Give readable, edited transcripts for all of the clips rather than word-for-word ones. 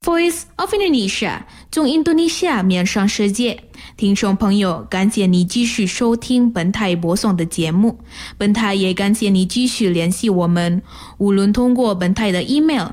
Voice of Indonesia 从印度尼西亚面向世界。听众朋友，感谢你继续收听本台播送的节目。本台也感谢你继续联系我们，无论通过本台的 email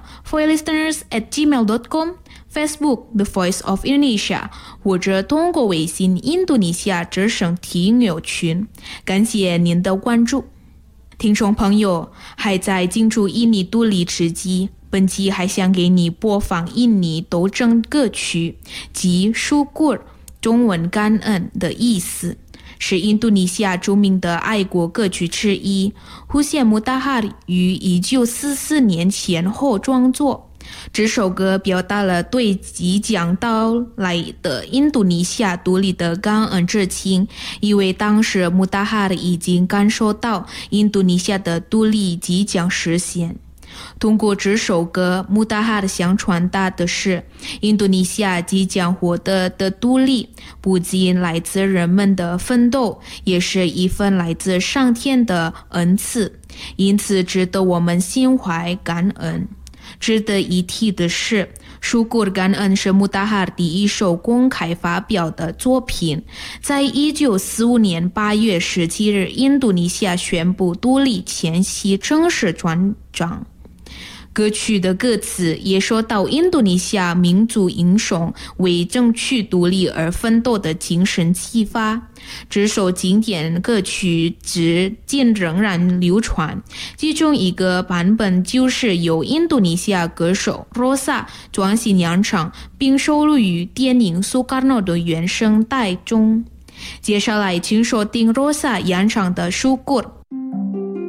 foilisteners@gmail.com、Facebook The Voice of Indonesia， 或者通过微信印度尼西亚之声听友群。感谢您的关注。听众朋友，还在庆祝印尼独立之际，本期还想给你播放印尼斗争歌曲，即舒古尔，中文感恩的意思，是印度尼西亚著名的爱国歌曲之一。胡谢穆达哈里于1944年前后创作。这首歌表达了对即将到来的印度尼西亚独立的感恩之情，因为当时穆达哈里已经感受到印度尼西亚的独立即将实现。通过这首歌，穆达哈里想传达的是，印度尼西亚即将获得的独立，不仅来自人们的奋斗，也是一份来自上天的恩赐，因此值得我们心怀感恩。值得一提的是，舒古尔感恩是穆达哈里第一首公开发表的作品。在1945年8月17日，印度尼西亚宣布独立前夕正式传唱。歌曲的歌词也说到印度尼西亚民族英雄为争取独立而奋斗的精神启发。这首经典歌曲至今仍然流传，其中一个版本就是由印度尼西亚歌手 Rosa 专心演唱，并收录于电影 Soekarno 的原声带中。接下来请收听 Rosa 演唱的舒古尔。